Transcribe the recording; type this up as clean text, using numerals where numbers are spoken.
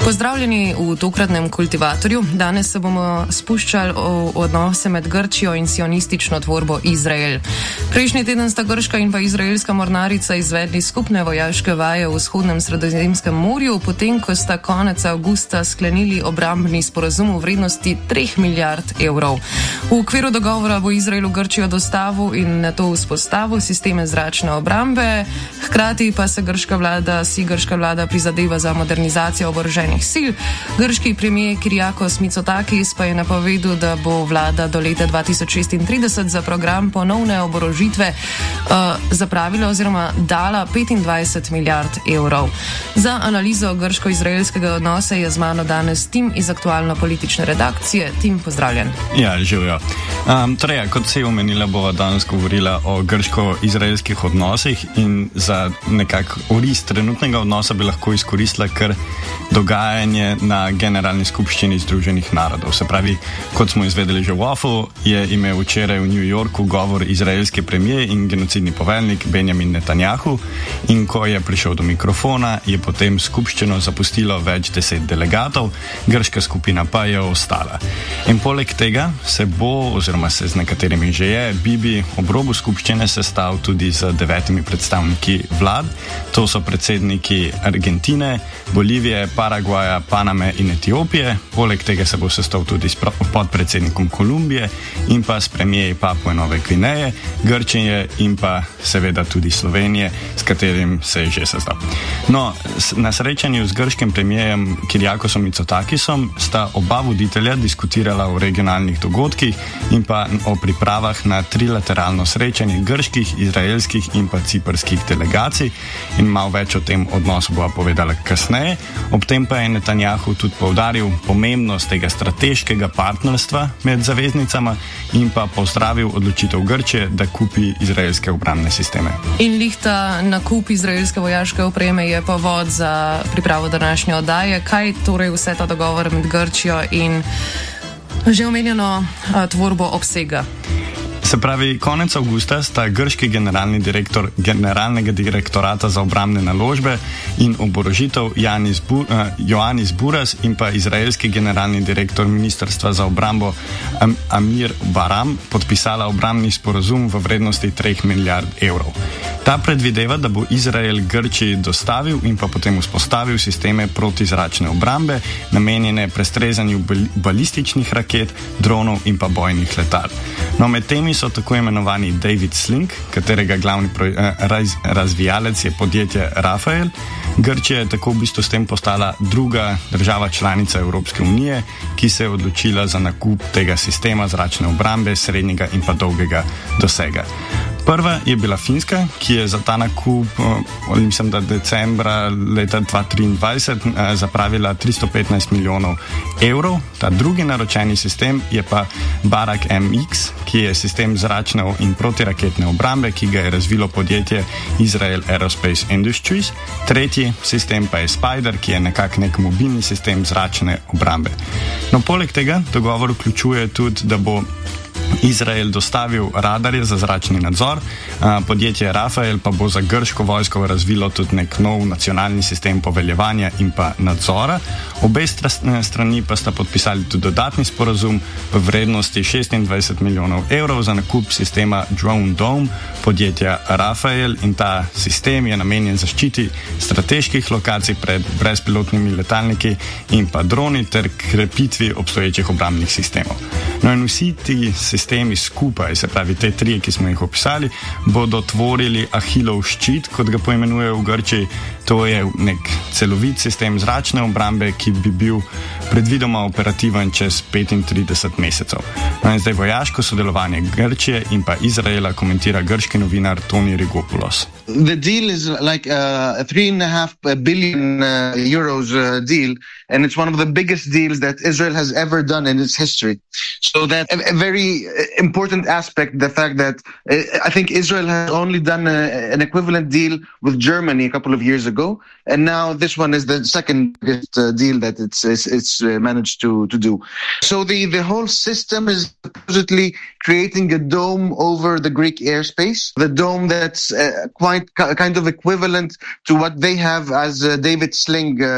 Pozdravljeni v tokratnem kultivatorju. Danes se bomo spuščali v odnose med Grčijo in sionistično tvorbo Izrael. Prejšnji teden sta grška in pa izraelska mornarica izvedli skupne vojaške vaje v vzhodnem Sredozemskem morju, potem ko sta konec avgusta sklenili obrambni sporazum v vrednosti 3 milijard evrov. V okviru dogovora bo Izrael v Grčijo dostavil in nato vzpostavil sisteme zračne obrambe, hkrati pa si grška vlada prizadeva za modernizacijo oboroženih sil. Grški premijer Kyriakos Mitsotakis pa je napovedal, da bo vlada do leta 2036 za program ponovne oborožitve zapravila oziroma dala 25 milijard evrov. Za analizo grško-izraelskega odnosa je z mano danes Tim iz aktualno-politične redakcije. Tim, pozdravljen. Ja, živijo. Kot se je omenila, bova danes govorila o grško-izraelskih odnosih in za nekak oris trenutnega odnosa bi lahko izkoristila kar dogajanje na Generalni skupščini Združenih narodov. Se pravi, kot smo izvedeli že v OFU, je imel včeraj v New Yorku govor izraelski premijer in genocidni poveljnik Benjamin Netanjahu, in ko je prišel do mikrofona, je potem skupščino zapustilo več 10 delegatov, grška skupina pa je ostala. In poleg tega se bo, oziroma se z nekaterimi že je, Bibi ob robu skupščine sestal tudi z 9 predstavniki vlad. To so predsedniki Argentine, Bolivije, Paragvaja, Paname in Etiopije. Poleg tega se bo sestal tudi s podpredsednikom Kolumbije in pa s premijeji Papue Nove Gvineje, Grčije in pa seveda tudi Slovenije, s katerim se je že sestal. No, na srečanju z grškim premijejem Kyriakosom Mitsotakisom sta oba voditelja diskutirala o regionalnih dogodkih in pa o pripravah na trilateralno srečanje grških, izraelskih in pa ciprskih delegacij, in malo več o tem odnosu bova povedala kasneje. Ob tem pa je Netanjahu tudi poudaril pomembnost tega strateškega partnerstva med zaveznicama in pa pozdravil odločitev Grčije, da kupi izraelske obrambne sisteme. In lihta nakup izraelske vojaške opreme je povod za pripravo današnje oddaje. Kaj torej vse ta dogovor med Grčijo in že omenjeno tvorbo obsega? Se pravi, konec avgusta sta grški generalni direktor Generalnega direktorata za obrambne naložbe in oborožitev Ioannis Buras in pa izraelski generalni direktor Ministrstva za obrambo Amir Baram podpisala obrambni sporazum v vrednosti 3 milijard evrov. Ta predvideva, da bo Izrael Grčiji dostavil in pa potem vzpostavil sisteme protizračne obrambe, namenjene prestrezanju balističnih raket, dronov in pa bojnih letal. No, med temi so tako imenovani David Sling, katerega glavni razvijalec je podjetje Rafael. Grčija je tako v bistvu s tem postala druga država članica Evropske unije, ki se je odločila za nakup tega sistema zračne obrambe srednjega in pa dolgega dosega. Prva je bila Finska, ki je za ta nakup, mislim, da decembra leta 2023 zapravila 315 milijonov evrov. Ta drugi naročeni sistem je pa Barak MX, ki je sistem zračne in protiraketne obrambe, ki ga je razvilo podjetje Israel Aerospace Industries. Tretji sistem pa je Spider, ki je nek mobilni sistem zračne obrambe. No, poleg tega dogovor vključuje tudi, da bo Izrael dostavil radarje za zračni nadzor, podjetje Rafael pa bo za grško vojsko razvilo tudi nek nov nacionalni sistem poveljevanja in pa nadzora. Obe strani pa sta podpisali tudi dodatni sporazum v vrednosti 26 milijonov evrov za nakup sistema Drone Dome podjetja Rafael, in ta sistem je namenjen zaščiti strateških lokacij pred brezpilotnimi letalniki in pa droni ter krepitvi obstoječih obrambnih sistemov. No, in vsi ti sistemi skupaj, se pravi te trije, ki smo jih opisali, bodo tvorili Ahilov ščit, kot ga poimenujejo v Grčiji. To je nek celovit sistem zračne obrambe, ki bi bil predvidoma operativen čez 35 mesecev. No, in zdaj vojaško sodelovanje Grčije in pa Izraela komentira grški novinar Toni Rigopoulos. The deal is like a 3.5 billion euros deal, and it's one of the biggest deals that Israel has ever done in its history. So that's a very important aspect, the fact that I think Israel has only done an equivalent deal with Germany a couple of years ago, and now this one is the second biggest deal that it's managed to do. So the whole system is supposedly creating a dome over the Greek airspace, the dome that's quite kind of equivalent to what they have as David Sling